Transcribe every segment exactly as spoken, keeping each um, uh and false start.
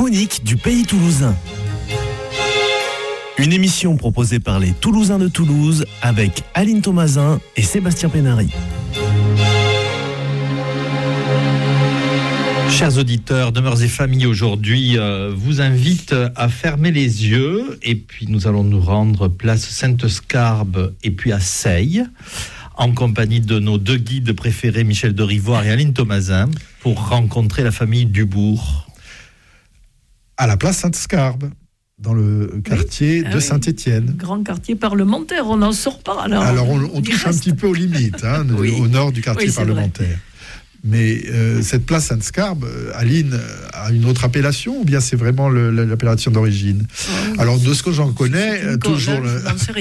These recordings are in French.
chroniques du pays toulousain. Une émission proposée par les Toulousains de Toulouse avec Aline Thomasin et Sébastien Pénary. Chers auditeurs de Mœurs et Familles, aujourd'hui euh, vous invite à fermer les yeux et puis nous allons nous rendre place Sainte-Scarbe et puis à Seille en compagnie de nos deux guides préférés, Michel de Rivoire et Aline Thomasin, pour rencontrer la famille Dubourg. À la place Sainte-Scarbe, dans le quartier oui. de ah Saint-Étienne. Oui. Grand quartier parlementaire, on n'en sort pas. Alors, alors on, on touche reste. un petit peu aux limites, hein, oui. au nord du quartier oui, parlementaire. Vrai. Mais euh, cette place Sainte-Scarbe, Aline, a une autre appellation ou bien c'est vraiment le, l'appellation d'origine? oh, Alors, de ce que j'en connais, toujours le,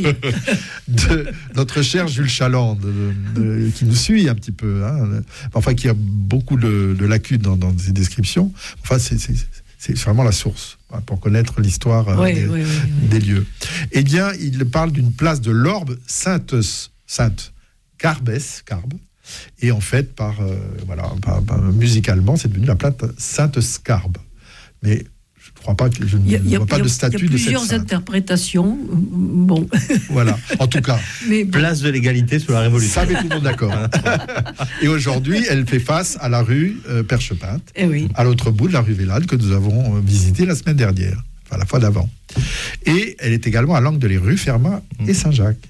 de notre cher Jules Chaland, de, de, qui nous suit un petit peu, hein, enfin qui a beaucoup de, de lacunes dans, dans ses descriptions. Enfin, c'est, c'est, c'est vraiment la source hein, pour connaître l'histoire oui, des, oui, oui, oui. des lieux. Eh bien, il parle d'une place de l'Orbe Sainte, Sainte Carbes, Carbe. Et en fait, par, euh, voilà, par, par, musicalement, c'est devenu la place Sainte-Scarbe. Mais je ne crois pas que je ne vois pas de statut de cette sainte. Il y a plusieurs interprétations. Bon. Voilà, en tout cas. Mais bon. Place de l'égalité sous la Révolution. Ça met tout le monde d'accord. Et aujourd'hui, elle fait face à la rue euh, Perchepinte, eh oui. à l'autre bout de la rue Vélade, que nous avons visité la semaine dernière, enfin la fois d'avant. Et elle est également à l'angle de les rues Fermat mmh. et Saint-Jacques.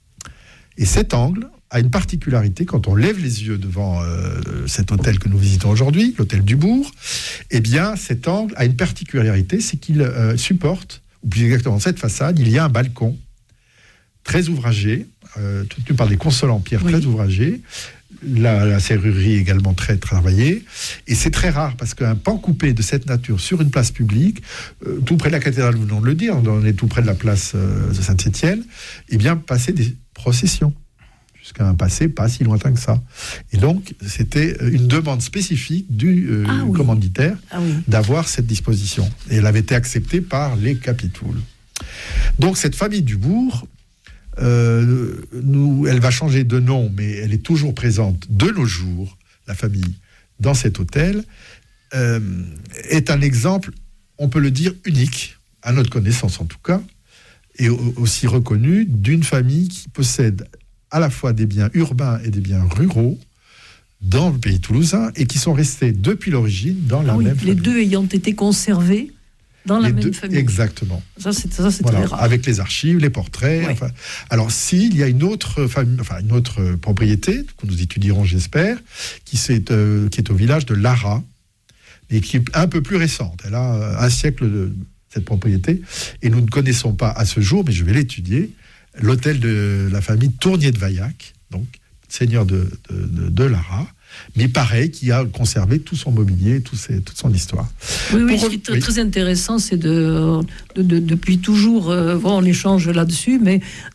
Et cet angle a une particularité, quand on lève les yeux devant euh, cet hôtel que nous visitons aujourd'hui, l'hôtel Dubourg, eh bien, cet angle a une particularité, c'est qu'il euh, supporte, ou plus exactement cette façade, il y a un balcon très ouvragé, euh, tenu par des consoles en pierre oui. très ouvragés, la, la serrurerie également très travaillée, et c'est très rare, parce qu'un pan coupé de cette nature sur une place publique, euh, tout près de la cathédrale, nous venons de le dire, on est tout près de la place euh, de Saint-Étienne, eh bien, passer des processions. Jusqu'à un passé pas si lointain que ça. Et donc, c'était une demande spécifique du euh, ah oui. commanditaire ah oui. d'avoir cette disposition. Et elle avait été acceptée par les capitouls. Donc, cette famille Dubourg, euh, nous, elle va changer de nom, mais elle est toujours présente de nos jours, la famille, dans cet hôtel, euh, est un exemple, on peut le dire, unique, à notre connaissance en tout cas, et aussi reconnu, d'une famille qui possède à la fois des biens urbains et des biens ruraux dans le pays toulousain et qui sont restés depuis l'origine dans ah la oui, même les famille. Les deux ayant été conservés dans la les même deux, famille. Exactement. Ça, c'est, ça, c'est voilà, très rare. Avec les archives, les portraits. Ouais. Enfin, alors, s'il y a une autre, famille, enfin, une autre propriété, que nous étudierons, j'espère, qui, euh, qui est au village de Lara, et qui est un peu plus récente. Elle a un siècle de cette propriété, et nous ne connaissons pas à ce jour, mais je vais l'étudier, l'hôtel de la famille Tournier de Vaillac, donc seigneur de, de, de, de Lara, mais pareil, qui a conservé tout son mobilier, tout ses, toute son histoire. Oui, oui, Pour, ce qui est oui. très intéressant, c'est de, de, de depuis toujours, euh, bon, on échange là-dessus, mais